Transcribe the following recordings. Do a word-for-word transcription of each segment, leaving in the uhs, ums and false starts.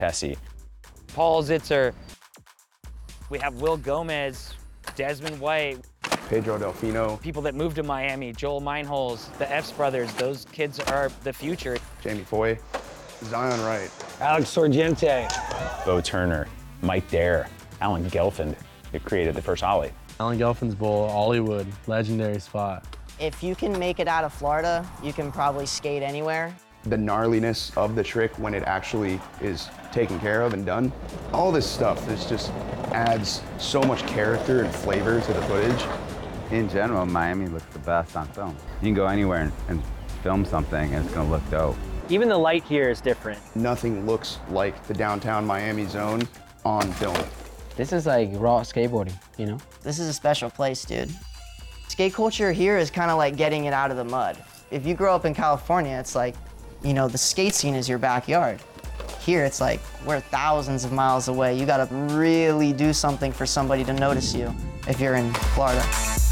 Pesci. Paul Zitzer. We have Will Gomez, Desmond White. Pedro Delfino. People that moved to Miami, Joel Meinholz, the Epps brothers, those kids are the future. Jamie Foy. Zion Wright. Alex Sorgente. Bo Turner, Mike Dare, Alan Gelfand, who created the first Ollie. Alan Gelfand's Bowl, Hollywood, legendary spot. If you can make it out of Florida, you can probably skate anywhere. The gnarliness of the trick when it actually is taken care of and done. All this stuff, this just adds so much character and flavor to the footage. In general, Miami looks the best on film. You can go anywhere and, and film something and it's gonna look dope. Even the light here is different. Nothing looks like the downtown Miami zone on film. This is like raw skateboarding, you know? This is a special place, dude. Skate culture here is kind of like getting it out of the mud. If you grow up in California, it's like, you know, the skate scene is your backyard. Here, it's like, we're thousands of miles away. You gotta really do something for somebody to notice you if you're in Florida.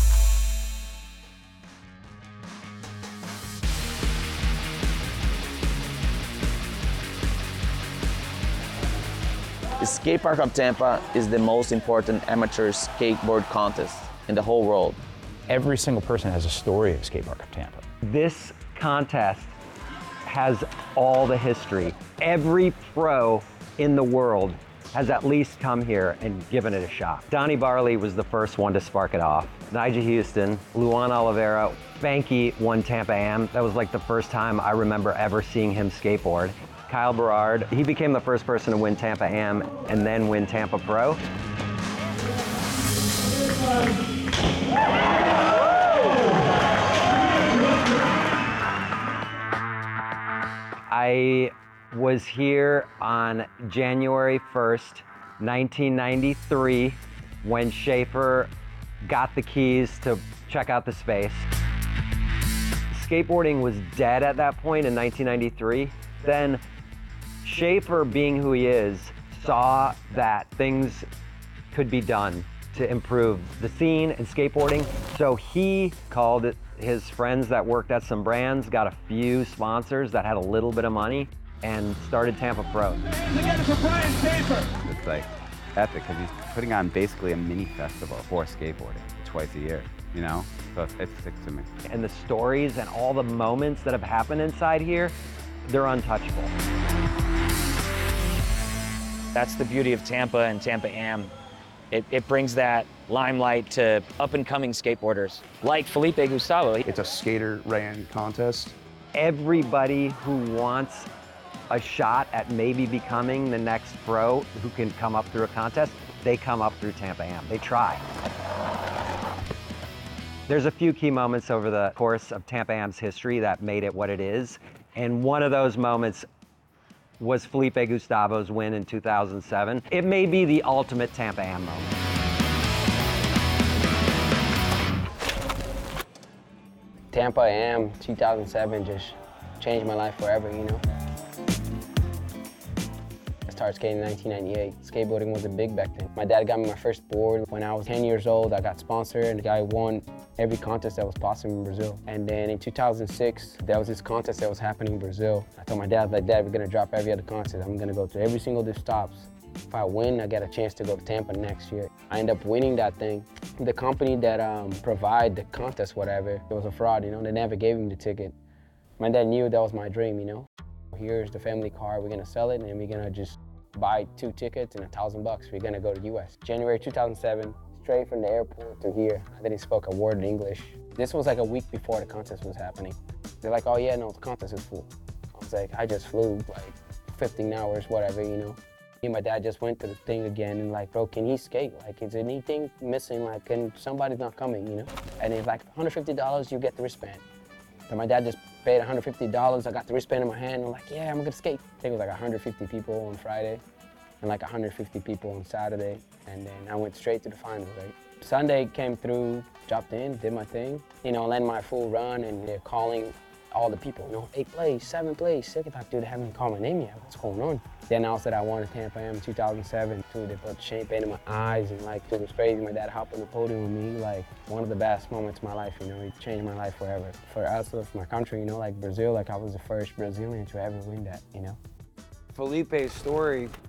The Skate Park of Tampa is the most important amateur skateboard contest in the whole world. Every single person has a story of Skate Park of Tampa. This contest has all the history. Every pro in the world has at least come here and given it a shot. Donnie Barley was the first one to spark it off. Nigel Houston, Luan Oliveira, Spanky won Tampa Am. That was like the first time I remember ever seeing him skateboard. Kyle Berard, he became the first person to win Tampa Am and then win Tampa Pro. I was here on January first, nineteen ninety-three, when Schaefer got the keys to check out the space. Skateboarding was dead at that point in nineteen ninety-three. Then Schaefer, being who he is, saw that things could be done to improve the scene and skateboarding. So he called it his friends that worked at some brands, got a few sponsors that had a little bit of money, and started Tampa Pro. It's like epic because he's putting on basically a mini festival for skateboarding twice a year, you know? So it's, it sticks to me. And the stories and all the moments that have happened inside here, they're untouchable. That's the beauty of Tampa and Tampa Am. It, it brings that limelight to up-and-coming skateboarders, like Felipe Gustavo. It's a skater-ran contest. Everybody who wants a shot at maybe becoming the next pro who can come up through a contest, they come up through Tampa Am. They try. There's a few key moments over the course of Tampa Am's history that made it what it is. And one of those moments was Felipe Gustavo's win in two thousand seven. It may be the ultimate Tampa Am moment. Tampa Am two thousand seven just changed my life forever, you know? I started skating in nineteen ninety-eight. Skateboarding wasn't big back then. My dad got me my first board. When I was ten years old, I got sponsored, and the guy won every contest that was possible in Brazil. And then in two thousand six, there was this contest that was happening in Brazil. I told my dad, like, Dad, we're gonna drop every other contest. I'm gonna go to every single of the stops. If I win, I get a chance to go to Tampa next year. I end up winning that thing. The company that um, provide the contest, whatever, it was a fraud, you know? They never gave me the ticket. My dad knew that was my dream, you know? Here's the family car, we're gonna sell it, and we're gonna just buy two tickets and a thousand bucks. We're gonna go to U S January two thousand seven, straight from the airport to here. I didn't speak a word of English. This was like a week before the contest was happening. They're like, oh yeah, no, the contest is full. I was like, I just flew like fifteen hours, whatever, you know? Me and my dad just went to the thing again and like, bro, can he skate? Like, is anything missing? Like, can somebody's not coming, you know? And it's like one hundred fifty dollars, you get the wristband. So my dad just paid one hundred fifty dollars. I got the wristband in my hand. I'm like, yeah, I'm gonna skate. I think it was like one hundred fifty people on Friday and like one hundred fifty people on Saturday. And then I went straight to the finals, right? Sunday came through, dropped in, did my thing, you know, landed my full run, and they're calling all the people, you know, eighth place, seventh place, second. Like, dude, they haven't called my name yet. What's going on? They announced that I won at Tampa Am in two thousand seven. Dude, they put champagne in my eyes, and like, it was crazy. My dad hopped on the podium with me, like, one of the best moments of my life, you know, it changed my life forever. For us, for my country, you know, like Brazil, like I was the first Brazilian to ever win that, you know. Felipe's story